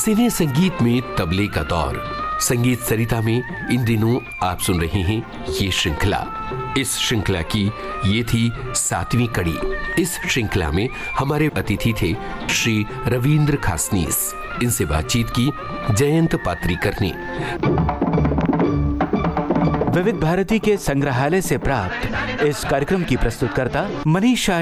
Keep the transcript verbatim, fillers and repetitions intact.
सिने संगीत में तबले का दौर। संगीत सरिता में इन दिनों आप सुन रहे हैं ये श्रृंखला। इस श्रृंखला की ये थी सातवीं कड़ी। इस श्रृंखला में हमारे अतिथि थे श्री रविंद्र खासनीस। इनसे बातचीत की जयंत पात्रीकर ने। विविध भारती के संग्रहालय से प्राप्त इस कार्यक्रम की प्रस्तुतकर्ता मनीषा